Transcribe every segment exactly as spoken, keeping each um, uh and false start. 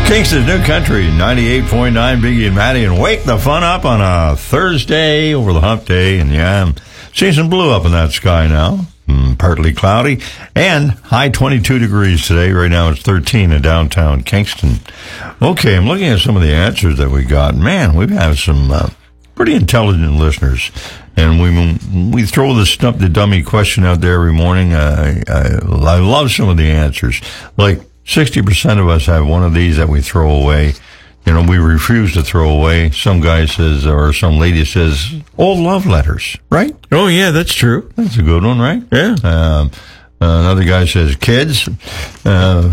Kingston's New Country, ninety-eight point nine, Biggie and Maddie, and wake the fun up on a Thursday over the hump day. And yeah, I'm seeing some blue up in that sky now. Mm, partly cloudy, and high twenty-two degrees today. Right now it's thirteen in downtown Kingston. Okay, I'm looking at some of the answers that we got. Man, we've had some uh, pretty intelligent listeners. And we we throw the stump the dummy question out there every morning. I, I, I love some of the answers. Like sixty percent of us have one of these that we throw away. You know, we refuse to throw away. Some guy says, or some lady says, old love letters, right? Oh, yeah, that's true. That's a good one, right? Yeah. Um, uh, another guy says, kids. Uh,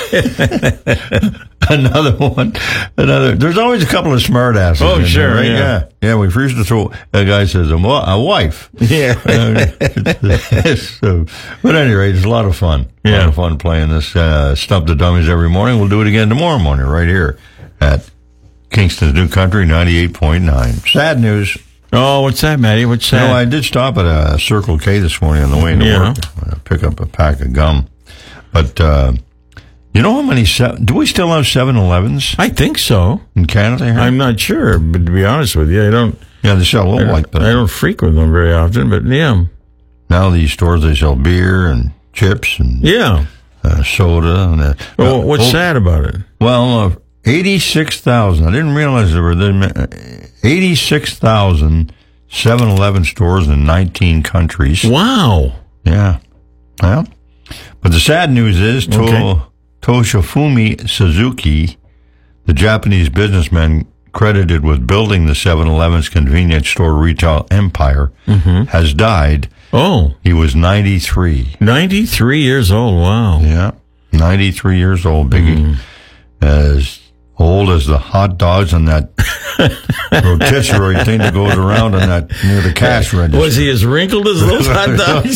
another one. Another. There's always a couple of smart asses. Oh, in sure. there, right? Yeah. yeah. Yeah, we refuse to throw. A guy says, a, a wife. Yeah. uh, so, but anyway, it's a lot of fun. A Yeah. lot of fun playing this uh, Stump the Dummies every morning. We'll do it again tomorrow morning right here at Kingston's New Country, ninety-eight point nine. Sad news. Oh, what's that, Matty? What's that? You know, I did stop at a Circle K this morning on the way into Yeah. work. Uh, pick up a pack of gum. But, uh, you know how many, se- do we still have seven elevens I think so. in Canada here? I'm not sure, but to be honest with you, I don't. yeah, they sell a I little don't, like that. I don't frequent them very often, but yeah, Now these stores, they sell beer and chips and yeah. uh, soda. And, uh, Well, what's oh, sad about it? Well, uh, eighty-six thousand. I didn't realize there were that eighty-six thousand seven eleven stores in nineteen countries. Wow. Yeah. Well, but the sad news is to- Okay. Toshifumi Suzuki, the Japanese businessman credited with building the seven eleven's convenience store retail empire, Mm-hmm. has died. Oh, He was ninety-three. ninety-three years old. Wow. Yeah. ninety-three years old, Biggie. Mm. As old as the hot dogs on that rotisserie thing that goes around on that near the cash register. Was he as wrinkled as those hot dogs?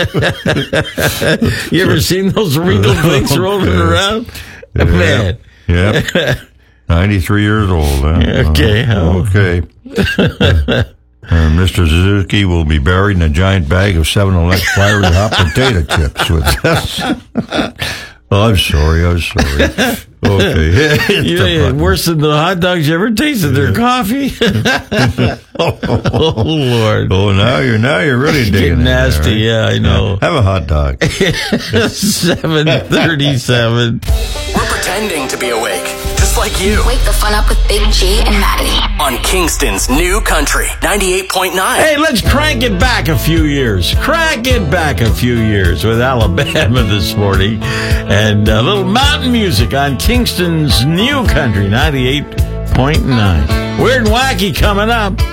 You ever seen those wrinkled things rolling around? Yeah. Man. Yeah. ninety-three years old. Huh? Okay. Uh, okay. Uh, Mister Suzuki will be buried in a giant bag of seven eleven fiery hot potato chips with us. Oh, I'm sorry. I'm sorry. Okay. You know, worse than the hot dogs you ever tasted, their coffee. Oh, Lord. Oh, now you're now you're really digging Getting in there, nasty, right? yeah, I know. Have a hot dog. seven thirty-seven. We're pretending to be awake, just like you. Wake the fun up with Big G and Maddie. On Kingston's New Country, ninety-eight point nine. Hey, let's crank it back a few years. Crank it back a few years with Alabama this morning. And a little mountain music on Kingston's New Country, ninety-eight point nine. Weird and Wacky coming up.